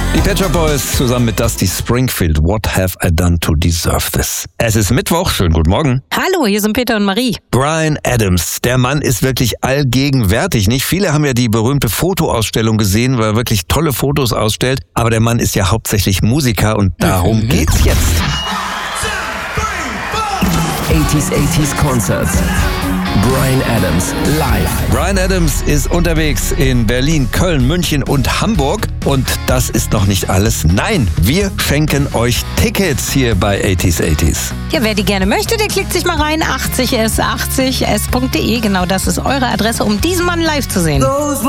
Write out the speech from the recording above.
Die Pet Shop Boys zusammen mit Dusty Springfield. What have I done to deserve this? Es ist Mittwoch. Schönen guten Morgen. Hallo, hier sind Peter und Marie. Bryan Adams. Der Mann ist wirklich allgegenwärtig. Nicht viele haben ja die berühmte Fotoausstellung gesehen, weil er wirklich tolle Fotos ausstellt. Aber der Mann ist ja hauptsächlich Musiker und darum geht's jetzt. 80s Concerts. Bryan Adams live. Bryan Adams ist unterwegs in Berlin, Köln, München und Hamburg. Und das ist noch nicht alles. Nein, wir schenken euch Tickets hier bei 80s. Ja, wer die gerne möchte, der klickt sich mal rein. 80s80s.de. Genau, das ist eure Adresse, um diesen Mann live zu sehen.